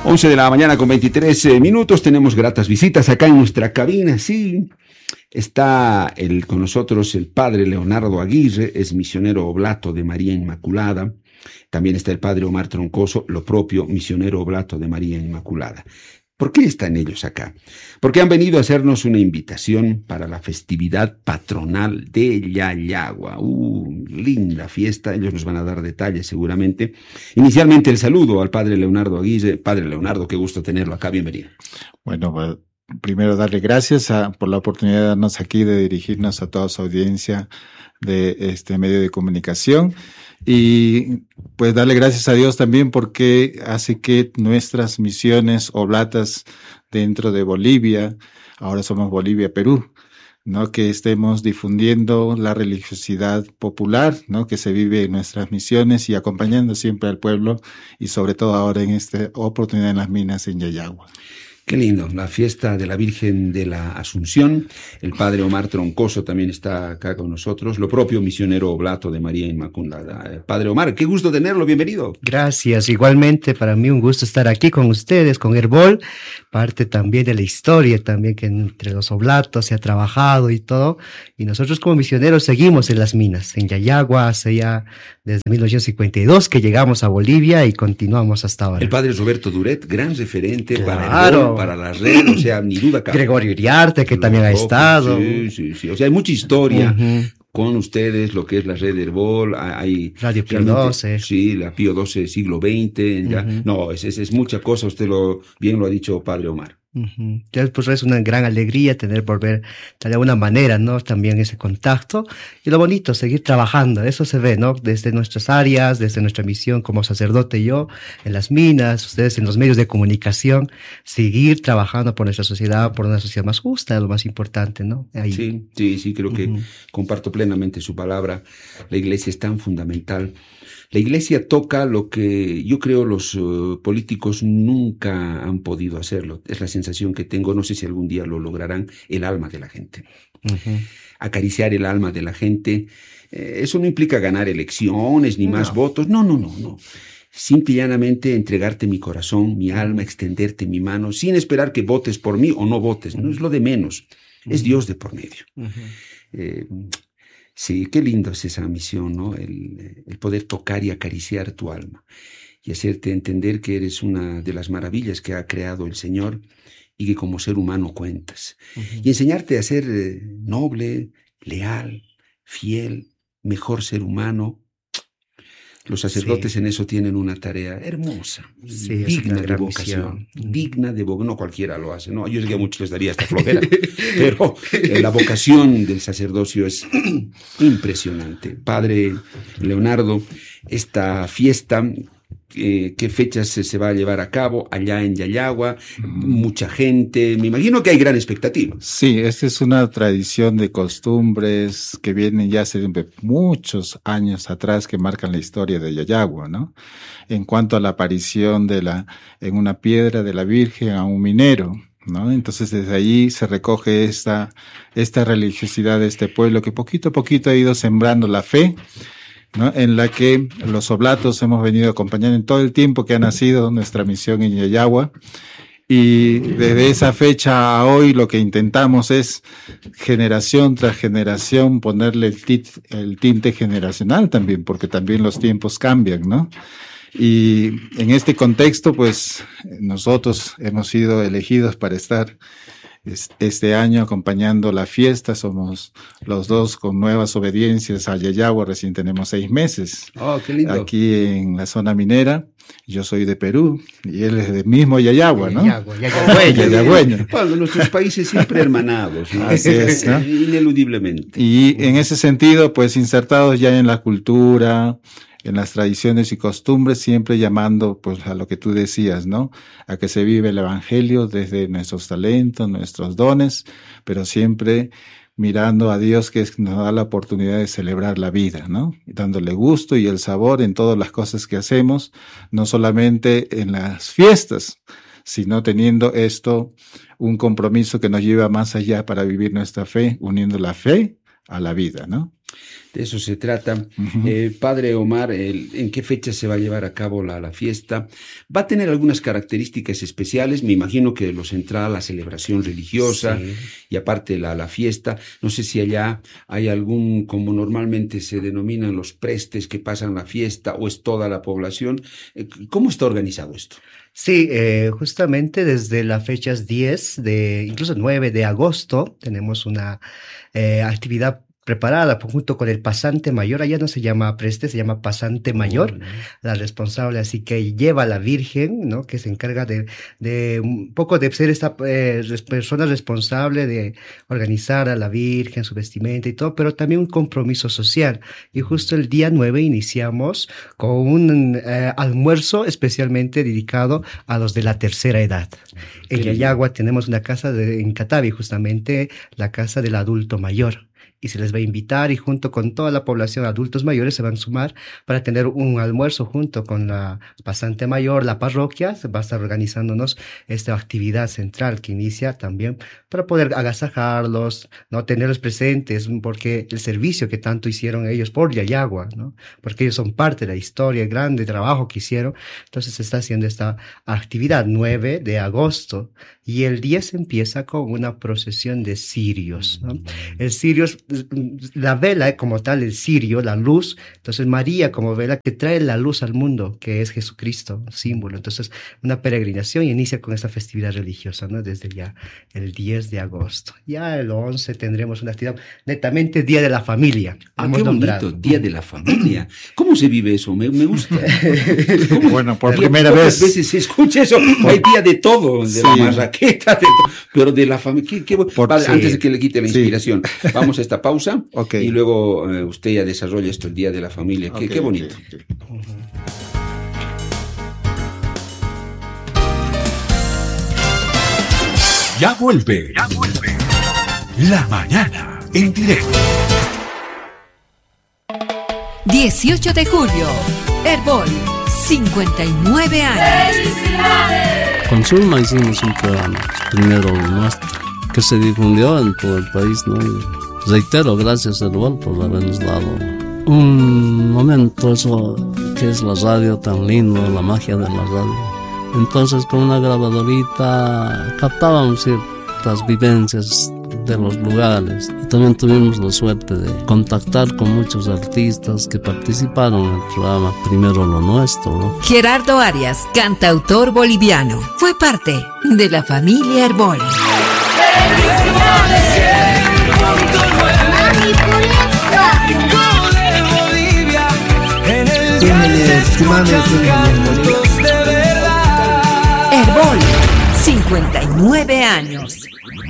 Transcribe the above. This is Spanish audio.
11 de la mañana con 23 minutos, tenemos gratas visitas acá en nuestra cabina, sí. Está con nosotros el padre Leonardo Aguirre, es misionero oblato de María Inmaculada. También está el padre Omar Troncoso, lo propio, misionero oblato de María Inmaculada. ¿Por qué están ellos acá? Porque han venido a hacernos una invitación para la festividad patronal de Yayagua. Linda fiesta, ellos nos van a dar detalles seguramente. Inicialmente el saludo al padre Leonardo Aguirre. Padre Leonardo, qué gusto tenerlo acá, bienvenido. Bueno, primero darle gracias por la oportunidad de darnos aquí, de dirigirnos a toda su audiencia de este medio de comunicación. Y pues darle gracias a Dios también porque hace que nuestras misiones oblatas dentro de Bolivia, ahora somos Bolivia-Perú, ¿no? Que estemos difundiendo la religiosidad popular, ¿no? Que se vive en nuestras misiones y acompañando siempre al pueblo y sobre todo ahora en esta oportunidad en las minas en Yayagua. Qué lindo, la fiesta de la Virgen de la Asunción. El padre Omar Troncoso también está acá con nosotros, lo propio, misionero oblato de María Inmaculada. Padre Omar, qué gusto tenerlo, bienvenido. Gracias, igualmente para mí un gusto estar aquí con ustedes, con Herbol, parte también de la historia, también que entre los oblatos se ha trabajado y todo, y nosotros como misioneros seguimos en las minas, en Yayagua, hace ya desde 1952 que llegamos a Bolivia y continuamos hasta ahora. El padre Roberto Duret, gran referente para Herbol, para la red, o sea, ni duda cabe. Gregorio Iriarte, que también ha estado. Sí. O sea, hay mucha historia con ustedes, lo que es la red Herbol, hay Radio Pío XII. Sí, la Pío XII, siglo XX. Ya. No, es mucha cosa, usted bien lo ha dicho, padre Omar. Ya, pues es una gran alegría volver de alguna manera, ¿no? También ese contacto y lo bonito, seguir trabajando, eso se ve, ¿no? Desde nuestras áreas, desde nuestra misión como sacerdote yo, en las minas, ustedes en los medios de comunicación, seguir trabajando por nuestra sociedad, por una sociedad más justa, lo más importante, ¿no? Ahí. Sí, creo que comparto plenamente su palabra. La iglesia es tan fundamental. La iglesia toca lo que yo creo los políticos nunca han podido hacerlo. Es la sensación que tengo, no sé si algún día lo lograrán, el alma de la gente. Acariciar el alma de la gente. Eso no implica ganar elecciones ni más votos. No. Simple y llanamente entregarte mi corazón, mi alma, extenderte mi mano, sin esperar que votes por mí o no votes. No es lo de menos. Es Dios de por medio. Sí, qué lindo es esa misión, ¿no? El poder tocar y acariciar tu alma y hacerte entender que eres una de las maravillas que ha creado el Señor y que como ser humano cuentas. Y enseñarte a ser noble, leal, fiel, mejor ser humano. Los sacerdotes en eso tienen una tarea hermosa, digna de vocación, no cualquiera lo hace, no, yo sé que a muchos les daría esta flojera, pero la vocación del sacerdocio es impresionante. Padre Leonardo, esta fiesta, ¿qué fechas se va a llevar a cabo allá en Yayagua? Mucha gente, me imagino que hay gran expectativa. Sí, esta es una tradición de costumbres que vienen ya hace muchos años atrás que marcan la historia de Yayagua, ¿no? En cuanto a la aparición en una piedra de la Virgen a un minero, ¿no? Entonces desde allí se recoge esta religiosidad de este pueblo que poquito a poquito ha ido sembrando la fe, ¿no? En la que los oblatos hemos venido acompañando en todo el tiempo que ha nacido nuestra misión en Yayagua. Y desde esa fecha a hoy lo que intentamos es generación tras generación ponerle el tinte generacional también, porque también los tiempos cambian, ¿no? Y en este contexto, pues nosotros hemos sido elegidos para estar este año acompañando la fiesta. Somos los dos con nuevas obediencias a Yayagua, recién tenemos 6 meses. Oh, qué lindo. Aquí en la zona minera. Yo soy de Perú y él es del mismo Yayagua, ¿no? Yayagüeño. Bueno, nuestros países siempre hermanados, ¿no? Así es, ¿no? Ineludiblemente. Y en ese sentido, pues insertados ya en la cultura, en las tradiciones y costumbres, siempre llamando pues a lo que tú decías, ¿no? A que se vive el evangelio desde nuestros talentos, nuestros dones, pero siempre mirando a Dios que nos da la oportunidad de celebrar la vida, ¿no? Dándole gusto y el sabor en todas las cosas que hacemos, no solamente en las fiestas, sino teniendo un compromiso que nos lleva más allá para vivir nuestra fe, uniendo la fe a la vida, ¿no? De eso se trata. Padre Omar, ¿en qué fecha se va a llevar a cabo la fiesta? ¿Va a tener algunas características especiales? Me imagino que lo central, la celebración religiosa, sí, y aparte la fiesta. No sé si allá hay algún, como normalmente se denominan los prestes que pasan la fiesta, o es toda la población. ¿Cómo está organizado esto? Sí, justamente desde las fechas 10 incluso 9 de agosto, tenemos una actividad preparada junto con el pasante mayor. Allá no se llama preste, se llama pasante mayor, la responsable, así que lleva a la Virgen, ¿no? Que se encarga de un poco de ser esta persona responsable de organizar a la Virgen, su vestimenta y todo, pero también un compromiso social. Y justo el día 9 iniciamos con un almuerzo especialmente dedicado a los de la tercera edad. En Yayagua tenemos una casa en Catavi, justamente la casa del adulto mayor. Y se les va a invitar, y junto con toda la población, adultos mayores se van a sumar para tener un almuerzo junto con la pasante mayor, la parroquia. Se va a estar organizándonos esta actividad central que inicia también para poder agasajarlos, ¿no? Tenerlos presentes, porque el servicio que tanto hicieron ellos por Yayagua, ¿no? Porque ellos son parte de la historia, el grande trabajo que hicieron. Entonces se está haciendo esta actividad 9 de agosto, y el 10 empieza con una procesión de cirios, ¿no? El cirio es la vela como tal, el cirio, la luz. Entonces María como vela que trae la luz al mundo, que es Jesucristo, símbolo. Entonces una peregrinación, y inicia con esta festividad religiosa, ¿no? Desde ya el 10 de agosto. Ya el 11 tendremos una actividad netamente Día de la Familia. Qué bonito, Día de la Familia. ¿Cómo se vive eso? Me gusta. Bueno, por primera vez. Pocas veces se escucha eso. Hay día de todo, de la marraqueta, de todo, pero de la familia. Vale, sí. Antes de que le quite la inspiración, vamos a esta pausa, y luego usted ya desarrolla esto, el Día de la Familia. Qué bonito. Ya vuelve. La mañana en directo. 18 de julio, Herbol, 59 años. ¡Felicidades! Con Zulma hicimos un programa, primero nuestro, que se difundió en todo el país, ¿no? Y reitero, gracias Herbol por habernos dado un momento, eso que es la radio tan lindo, la magia de la radio. Entonces con una grabadorita captábamos ciertas vivencias de los lugares, y también tuvimos la suerte de contactar con muchos artistas que participaron en el programa Primero lo Nuestro, ¿no? Gerardo Arias, cantautor boliviano, fue parte de la familia Herbol. Herbol, 59 años.